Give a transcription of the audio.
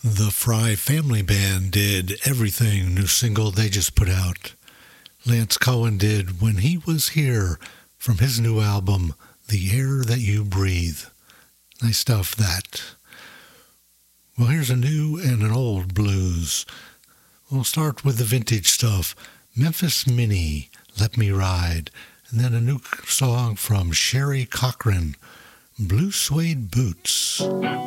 The Fry Family Band did Everything, new single they just put out. Lance Cohen did When He Was Here from his new album, The Air That You Breathe. Nice stuff, that. Well, here's a new and an old blues. We'll start with the vintage stuff. Memphis Minnie, Let Me Ride. And then a new song from Sherry Cochran, Blue Suede Boots.